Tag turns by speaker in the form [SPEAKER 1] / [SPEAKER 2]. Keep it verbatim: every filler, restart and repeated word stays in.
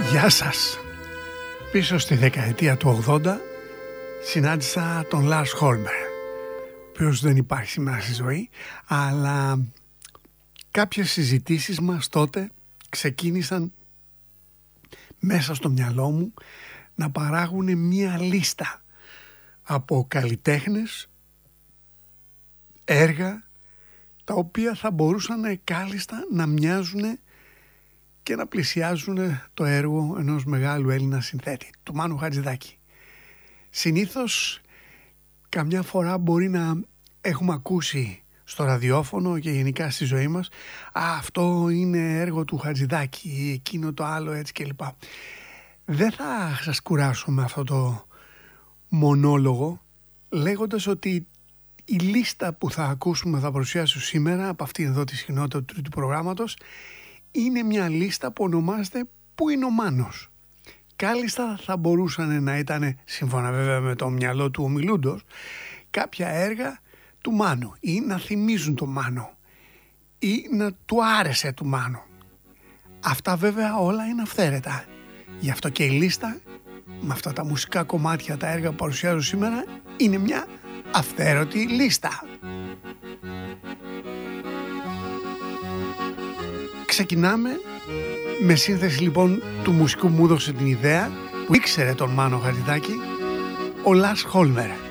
[SPEAKER 1] Γεια σας. Πίσω στη δεκαετία του ογδόντα συνάντησα τον Λάρς Χόλμερ, ο οποίος δεν υπάρχει σήμερα στη ζωή, αλλά κάποιες συζητήσεις μας τότε ξεκίνησαν μέσα στο μυαλό μου να παράγουν μία λίστα από καλλιτέχνες, έργα τα οποία θα μπορούσαν κάλλιστα να μοιάζουν και να πλησιάζουν το έργο ενός μεγάλου Έλληνα συνθέτη, του Μάνου Χατζηδάκη. Συνήθως καμιά φορά μπορεί να έχουμε ακούσει στο ραδιόφωνο και γενικά στη ζωή μας «Α, αυτό είναι έργο του Χατζηδάκη» ή «εκείνο το άλλο» έτσι κλπ. Δεν θα σας κουράσω με αυτό το μονόλογο λέγοντας ότι η λίστα που θα ακούσουμε, θα παρουσιάσω σήμερα από αυτήν εδώ τη συχνότητα του τρίτου προγράμματος, είναι μια λίστα που ονομάζεται «Πού είναι ο Μάνος». Κάλλιστα θα μπορούσαν να ήταν, σύμφωνα βέβαια με το μυαλό του ομιλούντος, κάποια έργα του Μάνου ή να θυμίζουν το Μάνο ή να του άρεσε του Μάνου. Αυτά βέβαια όλα είναι αυθαίρετα. Γι' αυτό και η λίστα με αυτά τα μουσικά κομμάτια, τα έργα που παρουσιάζω σήμερα, είναι μια αυθαίρετη λίστα. Ξεκινάμε με σύνθεση λοιπόν του μουσικού που μου έδωσε την ιδέα, που ήξερε τον Μάνο Χατζηδάκη, ο Λάρς Χόλμερ.